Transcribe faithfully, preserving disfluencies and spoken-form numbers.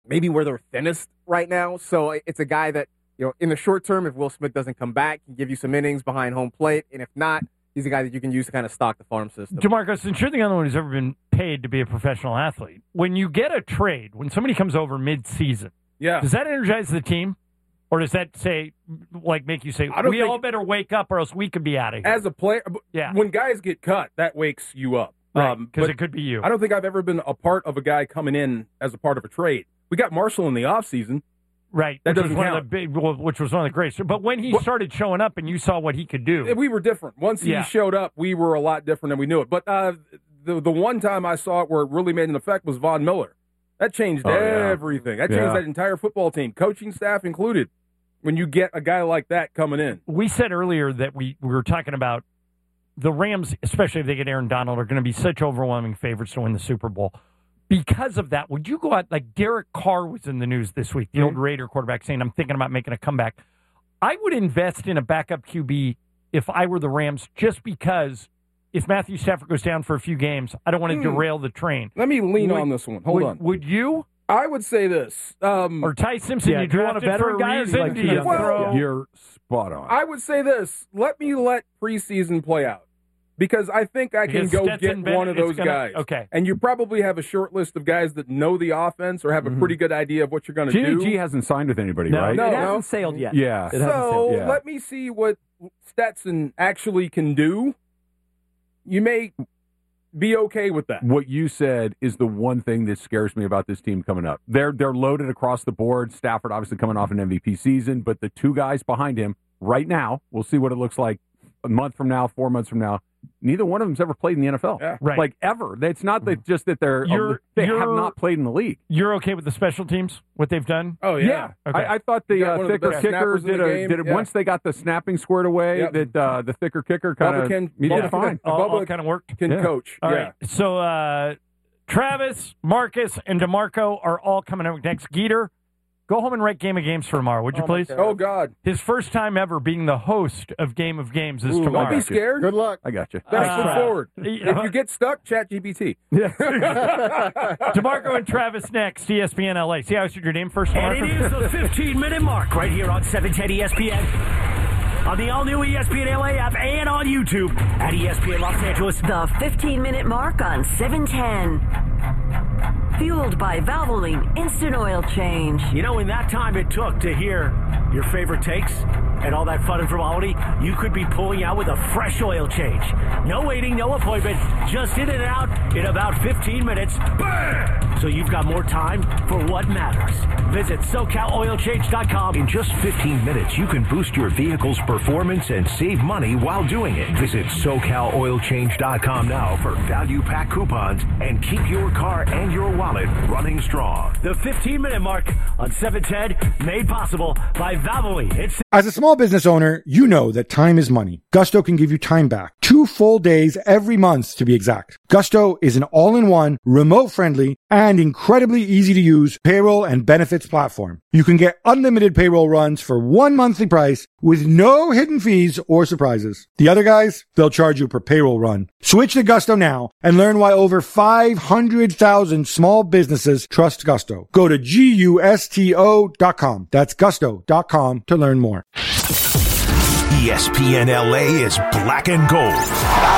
maybe where they're thinnest right now. So it's a guy that, you know, in the short term, if Will Smith doesn't come back, can give you some innings behind home plate. And if not, he's a guy that you can use to kind of stock the farm system. DeMarco, since you're the only one who's ever been paid to be a professional athlete, when you get a trade, when somebody comes over mid-season, yeah. does that energize the team? Or does that say, like, make you say, we all better wake up or else we could be out of here? As a player, yeah. when guys get cut, that wakes you up. Right, because um, it could be you. I don't think I've ever been a part of a guy coming in as a part of a trade. We got Marshall in the offseason. Right, that which doesn't was one count. of the big, which was one of the greats. But when he well, started showing up and you saw what he could do. We were different. Once he yeah. showed up, we were a lot different than we knew it. But uh, the, the one time I saw it where it really made an effect was Von Miller. That changed oh, yeah. everything. That changed yeah. that entire football team, coaching staff included. When you get a guy like that coming in. We said earlier that we, we were talking about the Rams, especially if they get Aaron Donald, are going to be such overwhelming favorites to win the Super Bowl. Because of that, would you go out, like Derek Carr was in the news this week, the mm-hmm. old Raider quarterback, saying, I'm thinking about making a comeback. I would invest in a backup Q B if I were the Rams, just because if Matthew Stafford goes down for a few games, I don't want to mm. derail the train. Let me lean would, on this one. Hold would, on. Would you? I would say this. Um, or Ty Simpson, yeah, you drafted you want a for a guy reason? like Do you well, throw? You're spot on. I would say this. Let me let preseason play out. Because I think I can because go Stetson get Bennett one of those gonna, guys. Okay. And you probably have a short list of guys that know the offense or have a mm-hmm. pretty good idea of what you're going to do. Jimmy G hasn't signed with anybody, no, right? No, no, it hasn't no. sailed yet. Yeah. It so yeah. let me see what Stetson actually can do. You may be okay with that. What you said is the one thing that scares me about this team coming up. They're they're loaded across the board. Stafford obviously coming off an M V P season, but the two guys behind him right now, we'll see what it looks like a month from now, four months from now. Neither one of them's ever played in the N F L. Yeah. Right. Like, ever. It's not that just that they're You're, they you're, have not played in the league. You're okay with the special teams, what they've done? Oh, yeah. Yeah. Okay. I, I thought the uh, thicker the kicker did, a, did it yeah. once they got the snapping squared away, yep. that uh, the thicker kicker kind of can, he did yeah. fine. All, all Bubba kind of worked. Can yeah. coach. All yeah. right. So uh, Travis, Marcus, and DeMarco are all coming up next. Geeter, go home and write Game of Games for tomorrow, would you Oh, please? Oh, God. His first time ever being the host of Game of Games is Ooh, tomorrow. Don't be scared. Good luck. I got you. Best Uh, foot forward. yeah. If you get stuck, chat G P T. Yeah. DeMarco and Travis next, E S P N L A. See how I said your name first, DeMarco? And it is the fifteen-minute mark right here on seven ten E S P N. On the all-new E S P N L A app and on YouTube at E S P N Los Angeles. The fifteen-minute mark on seven ten. Fueled by Valvoline Instant Oil Change. You know, in that time it took to hear your favorite takes and all that fun and frivolity, you could be pulling out with a fresh oil change. No waiting, no appointment, just in and out in about fifteen minutes. Bam! So you've got more time for what matters. Visit SoCal Oil Change dot com. In just fifteen minutes, you can boost your vehicle's performance and save money while doing it. Visit SoCal Oil Change dot com now for value pack coupons and keep your car and your wallet running strong. The fifteen-minute mark on seven ten, made possible by Valvoline. It's As a small business owner, you know that time is money. Gusto can give you time back. Two full days every month, to be exact. Gusto is an all-in-one, remote-friendly, and incredibly easy-to-use payroll and benefits platform. You can get unlimited payroll runs for one monthly price with no hidden fees or surprises. The other guys, they'll charge you per payroll run. Switch to Gusto now and learn why over five hundred thousand small businesses trust Gusto. Go to G U S T O dot com. That's gusto dot com to learn more. E S P N L A is black and gold.